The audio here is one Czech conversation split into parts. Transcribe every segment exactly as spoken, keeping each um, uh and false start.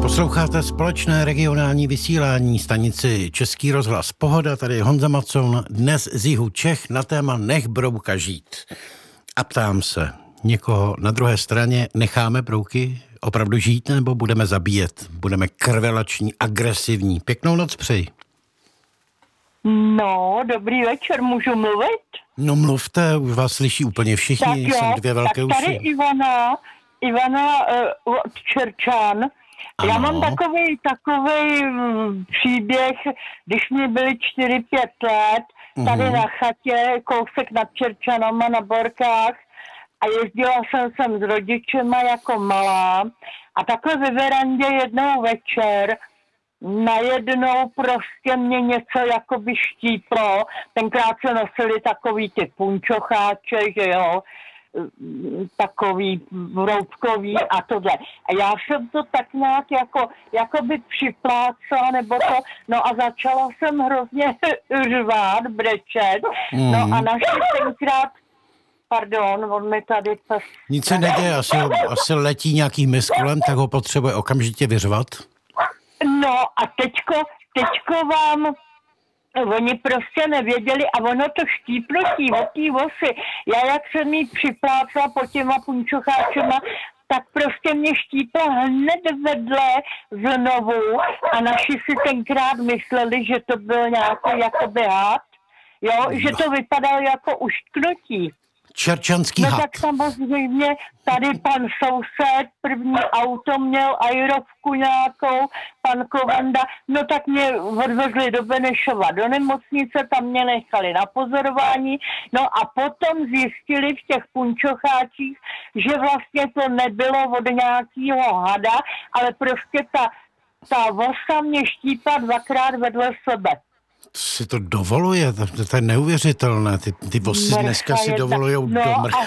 Posloucháte společné regionální vysílání stanici Český rozhlas Pohoda, tady je Honza Macoun, dnes z jihu Čech na téma Nech brouka žít. A ptám se, někoho na druhé straně necháme brouky opravdu žít, nebo budeme zabíjet? Budeme krvelační, agresivní? Pěknou noc přeji. No, dobrý večer, můžu mluvit? No mluvte, už vás slyší úplně všichni, tak jo, jsem dvě velké tak tady uši. Ivana, Ivana uh, od Čerčan. Ano. Já mám takový takový um, příběh, když mi byly čtyři pět let, tady uhum. na chatě, kousek nad Čerčanama na Borkách, a jezdila jsem sem s rodičema jako malá a takhle ve verandě jednou večer najednou prostě mě něco jakoby štíplo. Tenkrát se nosili takový ty punčocháče, že jo, takový vroutkový a tohle. A já jsem to tak nějak jako, jakoby připlácala nebo to, no a začala jsem hrozně řvát, brečet, mm. no a našli tenkrát, pardon, on mi tady... Pes... Nic se neděje, asi, asi letí nějaký mis kolem, tak ho potřebuje okamžitě vyřvat. No a teďko, teďko vám, oni prostě nevěděli a ono to štípnutí od té vosy, já jak jsem jí připlácla po těma punčocháčema, tak prostě mě štípla hned vedle znovu a naši si tenkrát mysleli, že to byl nějaký jakoby had, jo, no. Že to vypadalo jako uštknutí. Čerčanský no had. Tak samozřejmě tady pan soused, první auto měl, aerovku nějakou, pan Kovanda, no tak mě odvezli do Benešova do nemocnice, tam mě nechali na pozorování, no a potom zjistili v těch punčocháčích, že vlastně to nebylo od nějakého hada, ale prostě ta, ta vosa mě štípla dvakrát vedle sebe. Si to dovoluje, to, to je neuvěřitelné, ty, ty vosy Mrcha dneska si dovolujou no do mrcha.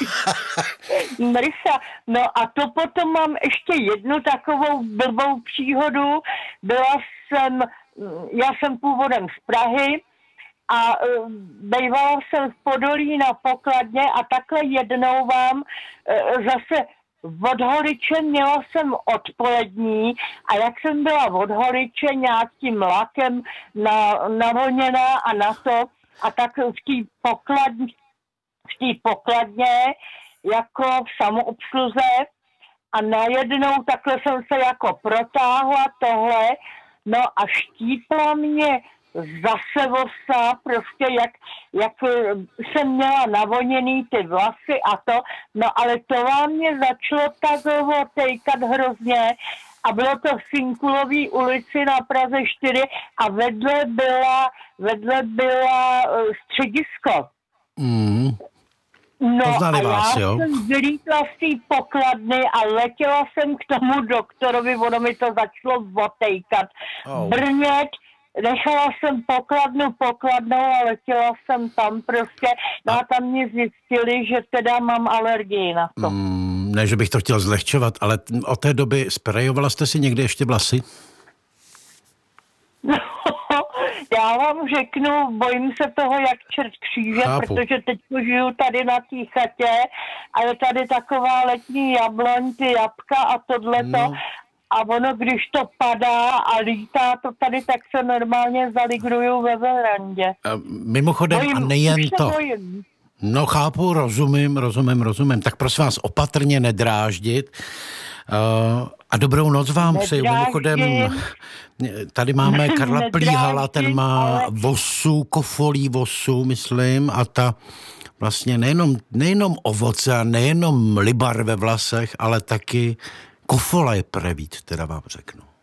Mrcha, no a to potom mám ještě jednu takovou blbou příhodu, byla jsem, já jsem původem z Prahy a uh, bývala jsem v Podolí na pokladně a takhle jednou vám uh, zase od Holiče měla jsem odpolední a jak jsem byla od Holiče nějakým lakem na, navoněná a na to a tak v té pokladně, v té pokladně jako v samoobsluze a najednou takhle jsem se jako protáhla tohle, no a štípla mě zase vosa, prostě jak, jak jsem měla navoněný ty vlasy a to, no ale to vám mě začalo tak tejkat hrozně a bylo to v Sinkulový ulici na Praze čtyři a vedle byla, vedle byla středisko. Mm. No Poznali a vás, já jo? jsem vylítla z té pokladny a letěla jsem k tomu doktorovi, ono mi to začalo otejkat, oh. brnět. Nechala jsem pokladnu pokladnou a letěla jsem tam prostě, no a tam mě zjistili, že teda mám alergii na to. Mm, ne, že bych to chtěl zlehčovat, ale od té doby sprejovala jste si někdy ještě vlasy? No, já vám řeknu, bojím se toho jak čert kříže, Chápu. Protože teď žiju tady na té chatě a je tady taková letní jabloň, ty jabka a tohleto. No. A ono, když to padá a lítá to tady, tak se normálně zaligruju ve verandě. A mimochodem, bojím, a nejen to. Bojím. No chápu, rozumím, rozumím, rozumím. Tak prosím vás, opatrně nedráždit. Uh, a dobrou noc vám přeju. Mimochodem, tady máme Karla Plíhala, ten má ale... vosu, kofolí vosu, myslím, a ta vlastně nejenom, nejenom ovoce a nejenom libar ve vlasech, ale taky kofola je prevít, teda vám řeknu.